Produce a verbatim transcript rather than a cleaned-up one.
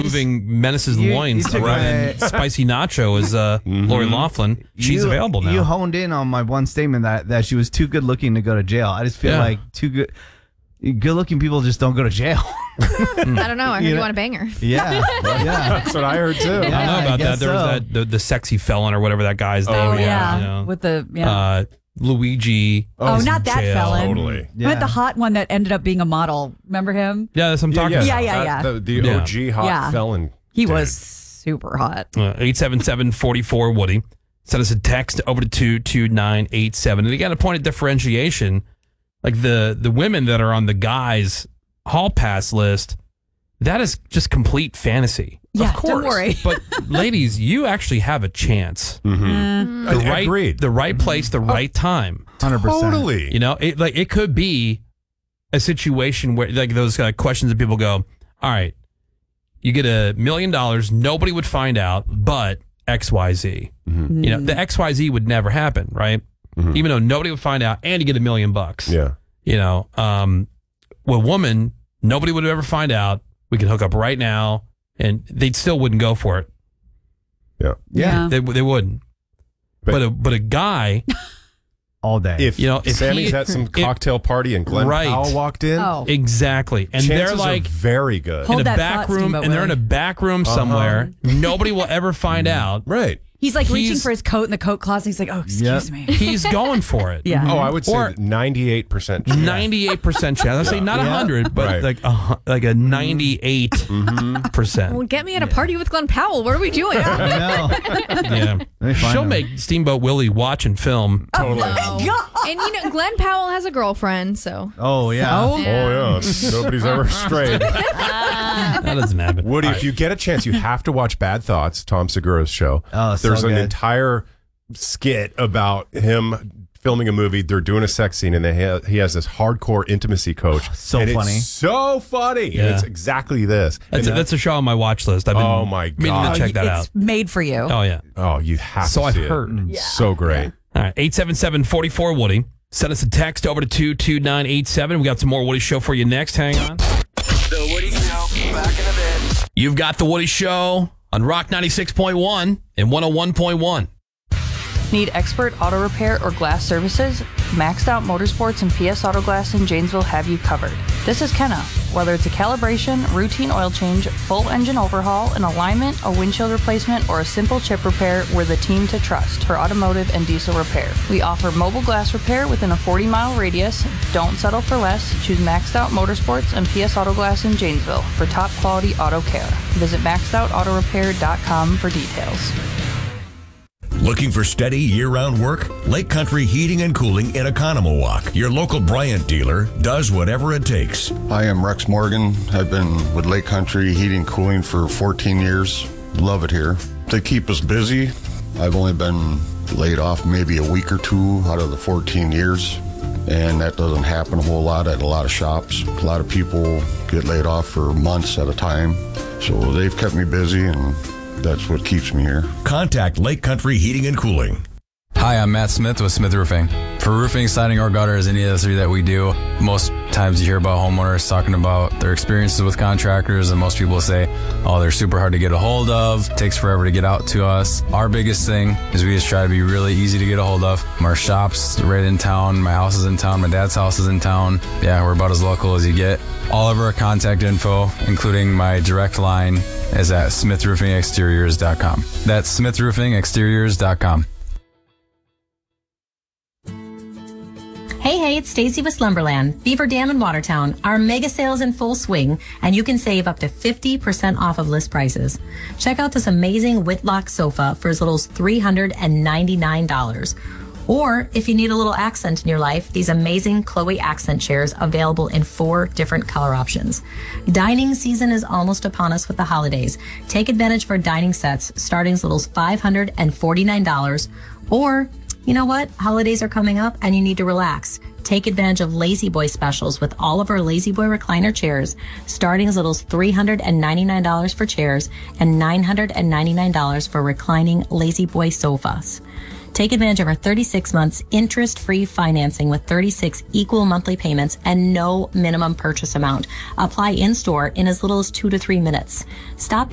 moving Menace's You- loins you took around my- Spicy Nacho is uh, Lori Loughlin. She's you, available now. You honed in on my one statement that, that she was too good looking to go to jail. I just feel Yeah. like too good good looking people just don't go to jail. I don't know. I heard You you, know- want to bang her. Yeah. Yeah. That's what I heard too. I don't know I about that. guess There was so. that the, the sexy felon or whatever that guy's name. Oh, was, yeah. you know. With the, yeah. Uh, Luigi. Oh, is not in that jail. felon. Totally. I meant the hot one that ended up being a model. Remember him? Yeah, that's what I'm talking yeah. about. Yeah, yeah, That- yeah. The, the Yeah. O G hot Yeah. felon. He dude. was super hot. Uh, eight seven seven, four four, Woody. Send us a text over to two two nine eight seven. And again, a point of differentiation, like the, the women that are on the guys' hall pass list, that is just complete fantasy. Yeah, of course. don't worry. But ladies, you actually have a chance. Mm-hmm. The right, Agreed. the right place, the right time. one hundred percent. Totally. You know, it like it could be a situation where like those uh, questions that people go, all right, you get a million dollars, nobody would find out, but X Y Z. Mm-hmm. You know, the X Y Z would never happen, right? Mhm. Even though nobody would find out, and you get a million bucks. Yeah. You know, um, with a woman, nobody would ever find out. We can hook up right now, and they still wouldn't go for it. Yeah. Yeah. They they wouldn't. But- But a but a guy, All day. If You know, if Sammy's he- at some if- cocktail party and Glenn Right. Powell walked in, Oh. exactly, and chances they're like are very good. Hold in a that back thought, room, Steamboat and they're in a Willie. back room somewhere. Nobody will ever find out. Right. He's like reaching He's- for his coat in the coat closet. He's like, oh, excuse Yep. me. He's going for it. Yeah. Oh, I would say Or- ninety-eight percent chance. ninety-eight percent chance. I say not a Yeah. hundred, but Right. like a hu- like a ninety-eight percent. Well, get me at a party with Glenn Powell. What are we doing? I know. Yeah, Let me find she'll him. make Steamboat Willie watch and film. Totally. God. And you know, Glenn Powell has a girlfriend, so Oh, yeah. So? Oh, yeah. Nobody's ever strayed. That doesn't happen. Woody, if you get a chance, you have to watch Bad Thoughts, Tom Segura's show. Oh, so There's an good. entire skit about him filming a movie. They're doing a sex scene, and they ha- he has this hardcore intimacy coach. So and funny. It's so funny. And Yeah. it's exactly this. That's a, And that's a show on my watch list. I've been Oh, my meaning God. to check that it's out. made for you. Oh yeah. oh, you have So to I've see heard. it. So great. All right, eight seven seven, four four, Woody. Send us a text over to two two nine eight seven. We got some more Woody Show for you next. Hang on. The Woody Show. Back in a bit. You've got the Woody Show on Rock ninety-six point one and one oh one point one. Need expert auto repair or glass services? Maxed Out Motorsports and P S Auto Glass in Janesville have you covered. This is Kenna. Whether it's a calibration, routine oil change, full engine overhaul, an alignment, a windshield replacement, or a simple chip repair, we're the team to trust for automotive and diesel repair. We offer mobile glass repair within a forty mile radius. Don't settle for less. Choose Maxed Out Motorsports and P S Auto Glass in Janesville for top quality auto care. Visit maxed out auto repair dot com for details. Looking for steady year-round work? Lake Country Heating and Cooling in Economowalk, your local Bryant dealer, does whatever it takes. Hi, I'm Rex Morgan. I've been with Lake Country Heating and Cooling for fourteen years. Love it here. They keep us busy. I've only been laid off maybe a week or two out of the fourteen years, and that doesn't happen a whole lot at a lot of shops. A lot of people get laid off for months at a time, so they've kept me busy, and that's what keeps me here. Contact Lake Country Heating and Cooling. Hi, I'm Matt Smith with Smith Roofing. For roofing, siding, or gutters, any of the three that we do, most times you hear about homeowners talking about their experiences with contractors, and most people say, oh, they're super hard to get a hold of, takes forever to get out to us. Our biggest thing is we just try to be really easy to get a hold of. Our shop's right in town, my house is in town, my dad's house is in town. Yeah, we're about as local as you get. All of our contact info, including my direct line, is at smith roofing exteriors dot com. That's smith roofing exteriors dot com. Hey, hey, it's Stacy with Slumberland, Beaver Dam in Watertown. Our mega sales in full swing, and you can save up to fifty percent off of list prices. Check out this amazing Whitlock sofa for as little as three hundred ninety-nine dollars. Or if you need a little accent in your life, these amazing Chloe accent chairs available in four different color options. Dining season is almost upon us with the holidays. Take advantage of our dining sets starting as little as five hundred forty-nine dollars. Or, you know what? Holidays are coming up and you need to relax. Take advantage of Lazy Boy specials with all of our Lazy Boy recliner chairs, starting as little as three hundred ninety-nine dollars for chairs and nine hundred ninety-nine dollars for reclining Lazy Boy sofas. Take advantage of our thirty-six months interest-free financing with thirty-six equal monthly payments and no minimum purchase amount. Apply in-store in as little as two to three minutes. Stop